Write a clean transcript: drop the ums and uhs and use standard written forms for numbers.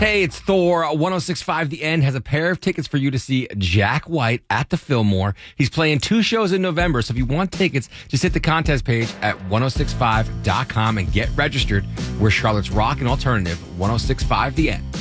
Hey, it's Thor. 1065 The End has a pair of tickets for you to see Jack White at the Fillmore. He's playing 2 shows in November, so if you want tickets, just hit the contest page at 1065.com and get registered. We're Charlotte's Rock and Alternative, 1065 The End.